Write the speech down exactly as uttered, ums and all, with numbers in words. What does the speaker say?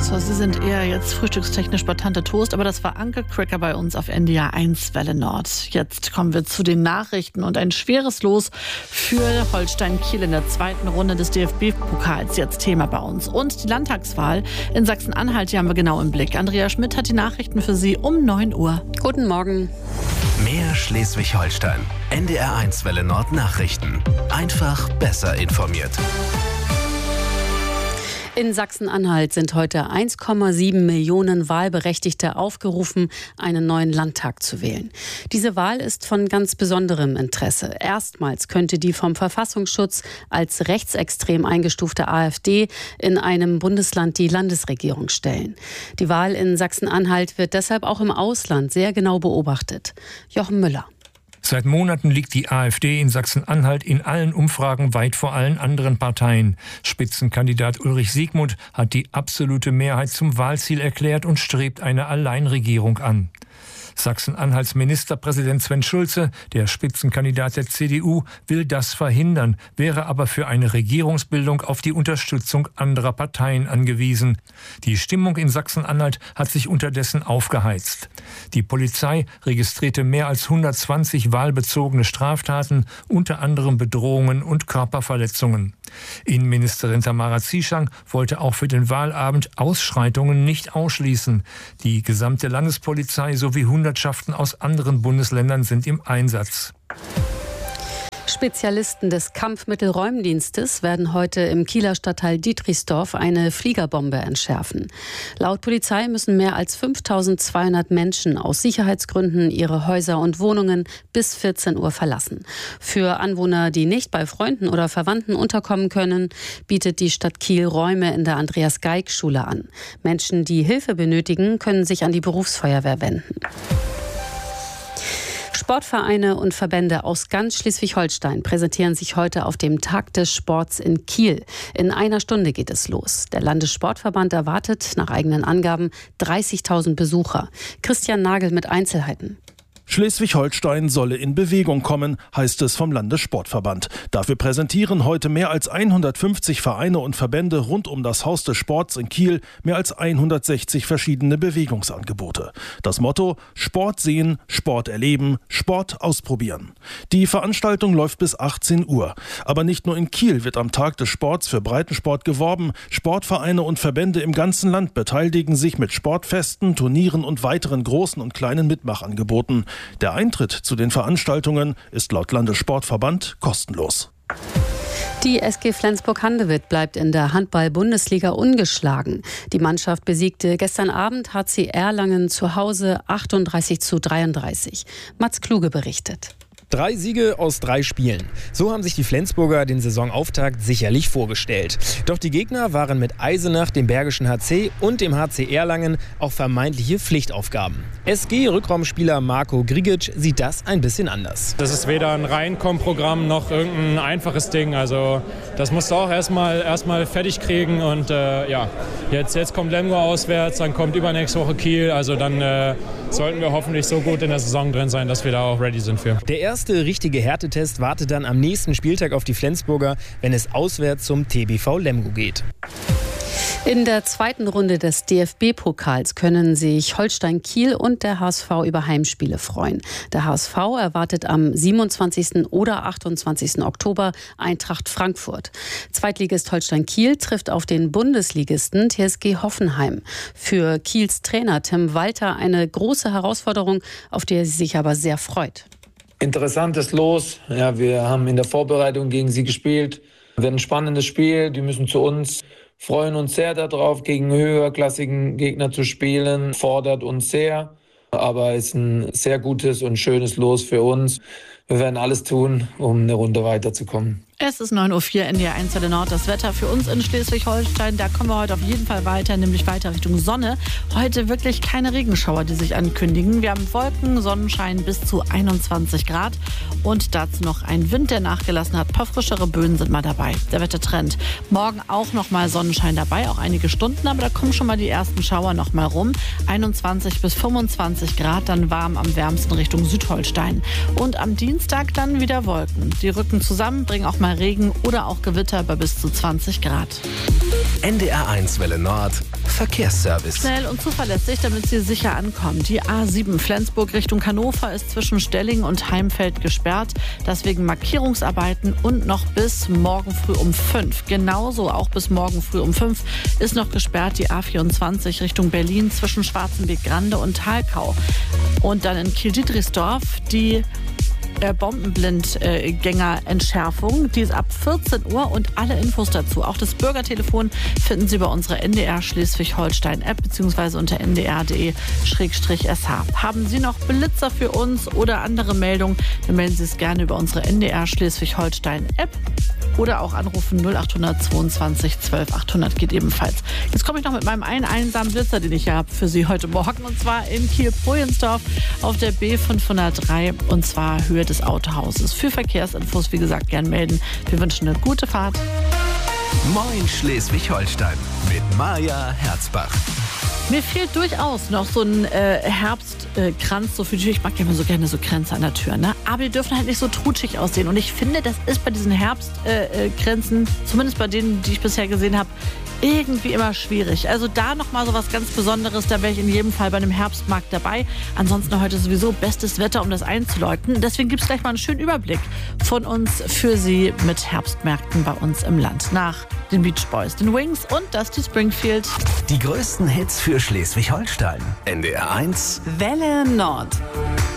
So, Sie sind eher jetzt frühstückstechnisch bei Tante Toast, aber das war Anke Cracker bei uns auf N D R eins Welle Nord. Jetzt kommen wir zu den Nachrichten und ein schweres Los für Holstein Kiel in der zweiten Runde des D F B-Pokals. Jetzt Thema bei uns. Und die Landtagswahl in Sachsen-Anhalt, die haben wir genau im Blick. Andrea Schmidt hat die Nachrichten für Sie um neun Uhr. Guten Morgen. Mehr Schleswig-Holstein. N D R eins Welle Nord Nachrichten. Einfach besser informiert. In Sachsen-Anhalt sind heute eins Komma sieben Millionen Wahlberechtigte aufgerufen, einen neuen Landtag zu wählen. Diese Wahl ist von ganz besonderem Interesse. Erstmals könnte die vom Verfassungsschutz als rechtsextrem eingestufte AfD in einem Bundesland die Landesregierung stellen. Die Wahl in Sachsen-Anhalt wird deshalb auch im Ausland sehr genau beobachtet. Jochen Müller. Seit Monaten liegt die AfD in Sachsen-Anhalt in allen Umfragen weit vor allen anderen Parteien. Spitzenkandidat Ulrich Siegmund hat die absolute Mehrheit zum Wahlziel erklärt und strebt eine Alleinregierung an. Sachsen-Anhalts Ministerpräsident Sven Schulze, der Spitzenkandidat der C D U, will das verhindern, wäre aber für eine Regierungsbildung auf die Unterstützung anderer Parteien angewiesen. Die Stimmung in Sachsen-Anhalt hat sich unterdessen aufgeheizt. Die Polizei registrierte mehr als hundertzwanzig wahlbezogene Straftaten, unter anderem Bedrohungen und Körperverletzungen. Innenministerin Tamara Zieschang wollte auch für den Wahlabend Ausschreitungen nicht ausschließen. Die gesamte Landespolizei sowie Hundertschaften aus anderen Bundesländern sind im Einsatz. Spezialisten des Kampfmittelräumdienstes werden heute im Kieler Stadtteil Dietrichsdorf eine Fliegerbombe entschärfen. Laut Polizei müssen mehr als fünftausendzweihundert Menschen aus Sicherheitsgründen ihre Häuser und Wohnungen bis vierzehn Uhr verlassen. Für Anwohner, die nicht bei Freunden oder Verwandten unterkommen können, bietet die Stadt Kiel Räume in der Andreas-Geig-Schule an. Menschen, die Hilfe benötigen, können sich an die Berufsfeuerwehr wenden. Sportvereine und Verbände aus ganz Schleswig-Holstein präsentieren sich heute auf dem Tag des Sports in Kiel. In einer Stunde geht es los. Der Landessportverband erwartet nach eigenen Angaben dreißigtausend Besucher. Christian Nagel mit Einzelheiten. Schleswig-Holstein solle in Bewegung kommen, heißt es vom Landessportverband. Dafür präsentieren heute mehr als hundertfünfzig Vereine und Verbände rund um das Haus des Sports in Kiel mehr als hundertsechzig verschiedene Bewegungsangebote. Das Motto: Sport sehen, Sport erleben, Sport ausprobieren. Die Veranstaltung läuft bis achtzehn Uhr. Aber nicht nur in Kiel wird am Tag des Sports für Breitensport geworben. Sportvereine und Verbände im ganzen Land beteiligen sich mit Sportfesten, Turnieren und weiteren großen und kleinen Mitmachangeboten. Der Eintritt zu den Veranstaltungen ist laut Landessportverband kostenlos. Die S G Flensburg-Handewitt bleibt in der Handball-Bundesliga ungeschlagen. Die Mannschaft besiegte gestern Abend H C Erlangen zu Hause achtunddreißig zu dreiunddreißig. Mats Kluge berichtet. Drei Siege aus drei Spielen. So haben sich die Flensburger den Saisonauftakt sicherlich vorgestellt. Doch die Gegner waren mit Eisenach, dem Bergischen H C und dem H C Erlangen auch vermeintliche Pflichtaufgaben. S G-Rückraumspieler Marco Grigic sieht das ein bisschen anders. Das ist weder ein Reinkomm-Programm noch irgendein einfaches Ding. Also das musst du auch erstmal erstmal fertig kriegen. Und äh, ja, jetzt, jetzt kommt Lemgo auswärts, dann kommt übernächste Woche Kiel. Also dann äh, sollten wir hoffentlich so gut in der Saison drin sein, dass wir da auch ready sind für. Der erste richtige Härtetest wartet dann am nächsten Spieltag auf die Flensburger, wenn es auswärts zum T B V Lemgo geht. In der zweiten Runde des D F B-Pokals können sich Holstein Kiel und der H S V über Heimspiele freuen. Der H S V erwartet am siebenundzwanzigsten oder achtundzwanzigsten Oktober Eintracht Frankfurt. Zweitligist Holstein Kiel trifft auf den Bundesligisten T S G Hoffenheim. Für Kiels Trainer Tim Walter eine große Herausforderung, auf die er sich aber sehr freut. Interessantes Los. Ja, wir haben in der Vorbereitung gegen sie gespielt. Wird ein spannendes Spiel. Die müssen zu uns. Freuen uns sehr darauf, gegen höherklassigen Gegner zu spielen. Fordert uns sehr. Aber ist ein sehr gutes und schönes Los für uns. Wir werden alles tun, um eine Runde weiterzukommen. Es ist neun Uhr vier, N D R eins Welle Nord. Das Wetter für uns in Schleswig-Holstein, da kommen wir heute auf jeden Fall weiter, nämlich weiter Richtung Sonne. Heute wirklich keine Regenschauer, die sich ankündigen. Wir haben Wolken, Sonnenschein bis zu einundzwanzig Grad und dazu noch ein Wind, der nachgelassen hat. Ein paar frischere Böen sind mal dabei. Der Wettertrend. Morgen auch noch mal Sonnenschein dabei, auch einige Stunden, aber da kommen schon mal die ersten Schauer noch mal rum. einundzwanzig bis fünfundzwanzig Grad, dann warm am wärmsten Richtung Südholstein. Und am Dienstag dann wieder Wolken. Die rücken zusammen, bringen auch mal Regen oder auch Gewitter bei bis zu zwanzig Grad. N D R eins Welle Nord Verkehrsservice. Schnell und zuverlässig, damit Sie sicher ankommen. Die A sieben Flensburg Richtung Hannover ist zwischen Stelling und Heimfeld gesperrt. Deswegen Markierungsarbeiten und noch bis morgen früh um fünf. Genauso auch bis morgen früh um fünf ist noch gesperrt die A vierundzwanzig Richtung Berlin zwischen Schwarzenbeck-Grande und Thalkau. Und dann in Kiel-Dietrichsdorf die Äh, Bombenblindgängerentschärfung. Die ist ab vierzehn Uhr und alle Infos dazu, auch das Bürgertelefon, finden Sie bei unserer N D R Schleswig-Holstein-App bzw. unter n d r punkt d e slash s h. Haben Sie noch Blitzer für uns oder andere Meldungen, dann melden Sie es gerne über unsere N D R Schleswig-Holstein-App oder auch anrufen null acht zweiundzwanzig zwölf achthundert geht ebenfalls. Jetzt komme ich noch mit meinem einen einsamen Blitzer, den ich hier habe für Sie heute Morgen, und zwar in Kiel-Projensdorf auf der B fünfhundertdrei, und zwar Höhe des Autohauses. Für Verkehrsinfos, wie gesagt, gern melden. Wir wünschen eine gute Fahrt. Moin Schleswig-Holstein mit Maja Herzbach. Mir fehlt durchaus noch so ein äh, Herbstkranz, äh, so für die Tür. Ich mag ja immer so gerne so Kränze an der Tür, ne? Aber die dürfen halt nicht so trutschig aussehen. Und ich finde, das ist bei diesen Herbstkränzen, äh, zumindest bei denen, die ich bisher gesehen habe, irgendwie immer schwierig. Also da nochmal so was ganz Besonderes, da wäre ich in jedem Fall bei einem Herbstmarkt dabei. Ansonsten heute sowieso bestes Wetter, um das einzuläuten. Deswegen gibt es gleich mal einen schönen Überblick von uns für Sie mit Herbstmärkten bei uns im Land. Nach den Beach Boys, den Wings und Dusty Springfield. Die größten Hits für Schleswig-Holstein. N D R eins Welle Nord.